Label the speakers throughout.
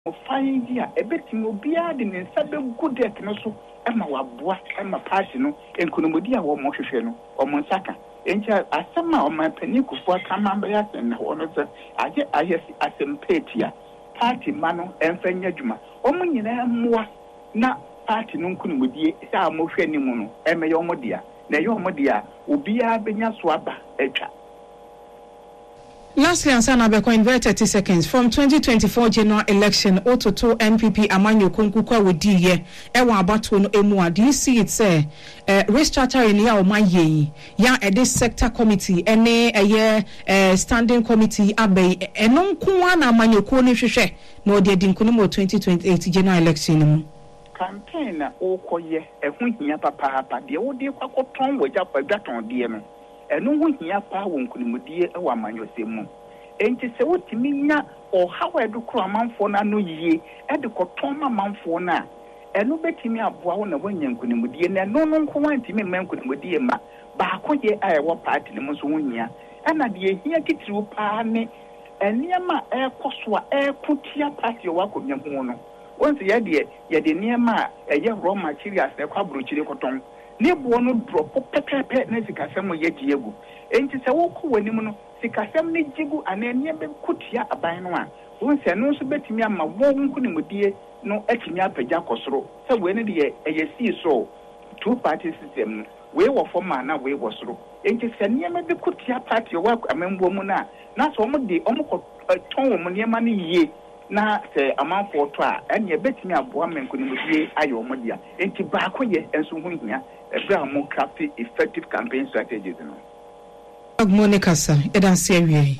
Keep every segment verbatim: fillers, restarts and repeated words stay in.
Speaker 1: fine dia ebetimi obia de ne nsa be good deck no so ema waboa ema party no enkonomodi a wo mo hwehwe no o mo nsaka encha asema o man pani kufo kama mba ya sen ho no se aje aje asempetia party mano emfanya adwuma o mo nyina mmoa na party no nkonomodi sa mo hwe ni mu no ema ye o mo dia na ye o mo dia obia benya so aba atwa.
Speaker 2: Lastly, Ansana Beko invite thirty seconds from twenty twenty-four general election. Ototo M P P Amanyo Konkukwa wodi ye. Ewa abato no emua. Do you see it say uh, restructuring ya omaye ya ede sector committee ene eye uh, standing committee abe enon kuwa na Amanyo ko ni hwehwe na odi edinkunu mo twenty twenty-eight general election mu.
Speaker 1: Campaign na okoye ehun hia papa papa de odi kwakoton waja kwadwaton de no. Eno ho hia pa wo nkunimudie e wa manyosemu enti se wotimi nya o hawa edu kro amanfo na no yie e de koton ma manfo na eno betimi aboa wo na wanya nkunimudie na no no nko wantimi ma nkunimudie ma ba akoye a e wo party ne mo so wonya ana de hia titiri pa ne eniema e koso a e kutia party wa komnya hu no wonse ye de ye de niema e ye raw materials e kwa brochire koton ne bo no drop pepepe na sikasem ye giegu enti se wo ko wani mu no sikasem ne gigu ananie be kutia aban no a won se no so betimi ama wo nkunimudie no atimi apagya kosoro se we ne de ye see so two party system no we wo forma na we wo soro enti se niema be kutia party wo amembo mu na na so mo de omo ko ton wo mo niema ne yie na se amanfo to a ene betimi aboa menkunimudie ayo mo dia enti ba ko ye enso hu hia ebra mo craft effective campaign strategies no
Speaker 2: Monica sir edan sewie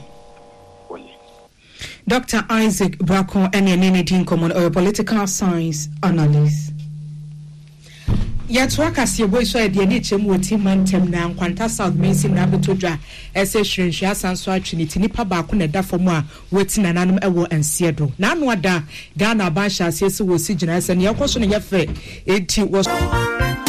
Speaker 2: Doctor Isaac Brako ene nene din common or political science analyst Yatwa kase boy so e de ne chem woti mantem na nkwanta South Mensim na betodwa ese hwenhwe asanso atwiniti nipa ba ko na da fom a woti nananom ewo ansiedo na ano ada Ghana ba hya ase ese wo si gyina ese ne yakoso ne yefe eti wo